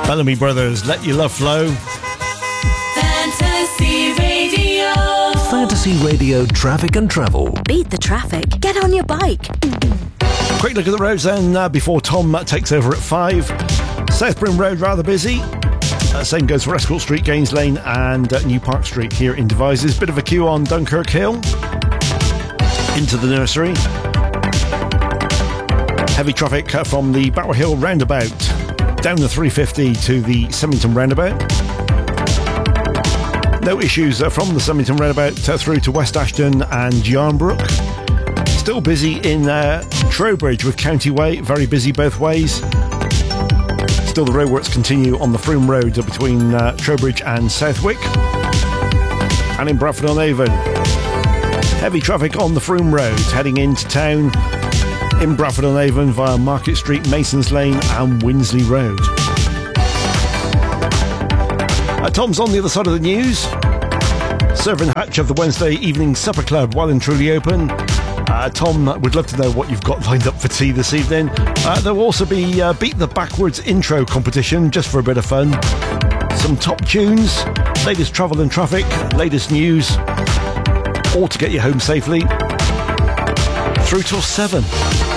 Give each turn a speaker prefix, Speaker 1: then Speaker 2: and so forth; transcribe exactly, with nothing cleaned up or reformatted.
Speaker 1: Bellamy Brothers, Let Your Love Flow.
Speaker 2: Fantasy Radio.
Speaker 3: Fantasy Radio Traffic and Travel.
Speaker 4: Beat the traffic. Get on your bike.
Speaker 1: Quick look at the roads then uh, before Tom uh, takes over at five. South Brim Road rather busy. Uh, same goes for Escort Street, Gaines Lane and uh, New Park Street here in Devizes. Bit of a queue on Dunkirk Hill into the nursery. Heavy traffic uh, from the Bower Hill roundabout down the three fifty to the Symington roundabout. No issues uh, from the Symington roundabout uh, through to West Ashton and Yarnbrook. Still busy in uh, Trowbridge with County Way, very busy both ways. Still the roadworks continue on the Froome Road between uh, Trowbridge and Southwick. And in Bradford-on-Avon, heavy traffic on the Froome Road heading into town in Bradford-on-Avon via Market Street, Masons Lane and Winsley Road. Uh, Tom's on the other side of the news. Serving hatch of the Wednesday evening supper club well and truly open. Uh, Tom would love to know what you've got lined up for tea this evening. Uh, there will also be uh, Beat the Backwards intro competition just for a bit of fun. Some top tunes, latest travel and traffic, latest news, all to get you home safely. Through till seven.